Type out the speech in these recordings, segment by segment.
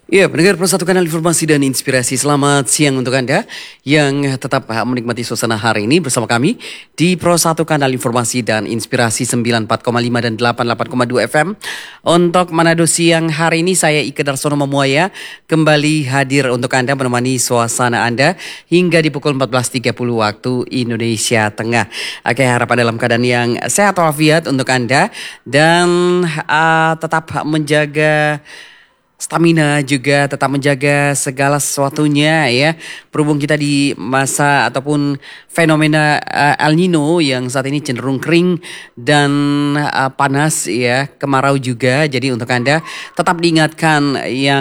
Ya, pendengar Persatu Kanal Informasi dan Inspirasi, selamat siang untuk Anda yang tetap menikmati suasana hari ini bersama kami di Pro1 Kanal Informasi dan Inspirasi 94,5 dan 88,2 FM. Untuk Manado siang hari ini, saya Ike Darsono Mamuaya kembali hadir untuk Anda menemani suasana Anda hingga di pukul 14.30 waktu Indonesia Tengah. Oke, harapan dalam keadaan yang sehat walafiat untuk Anda dan tetap menjaga stamina, juga tetap menjaga segala sesuatunya ya. Berhubung kita di masa ataupun fenomena El Nino yang saat ini cenderung kering dan panas ya, kemarau juga. Jadi untuk Anda tetap diingatkan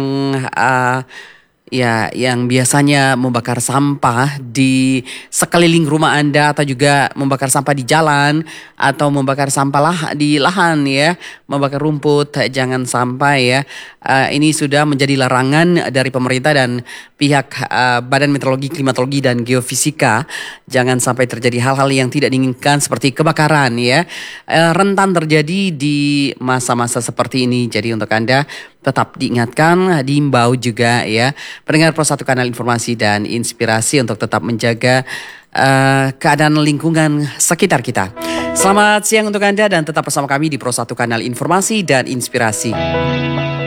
yang biasanya membakar sampah di sekeliling rumah Anda atau juga membakar sampah di jalan atau membakar sampah di lahan ya, membakar rumput, jangan sampai ya. Ini sudah menjadi larangan dari pemerintah dan pihak Badan Meteorologi, Klimatologi dan Geofisika. Jangan sampai terjadi hal-hal yang tidak diinginkan seperti kebakaran ya. Rentan terjadi di masa-masa seperti ini. Jadi untuk Anda tetap diingatkan, diimbau juga ya, pendengar Pro1 Kanal Informasi dan Inspirasi untuk tetap menjaga keadaan lingkungan sekitar kita. Selamat siang untuk Anda dan tetap bersama kami di Pro1 Kanal Informasi dan Inspirasi.